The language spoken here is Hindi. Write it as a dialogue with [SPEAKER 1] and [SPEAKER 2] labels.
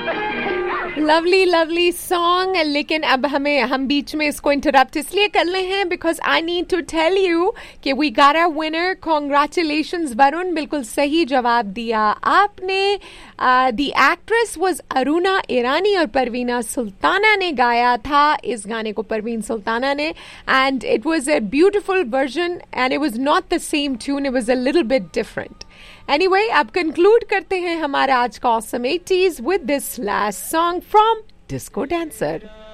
[SPEAKER 1] Lovely lovely song. लेकिन अब हम बीच में इसको इंटरप्ट इसलिए कर रहे हैं because I need to tell you कि we got a winner. Congratulations Varun, बिल्कुल सही जवाब दिया आपने. द एक्ट्रेस वाज अरुणा ईरानी और परवीना सुल्ताना ने गाया था इस गाने को, परवीन सुल्ताना ने. And it was a beautiful version and it was not the same tune, it was a little bit different. Anyway, अब कंक्लूड करते हैं हमारा आज का Awesome 80s with this last song from Disco Dancer.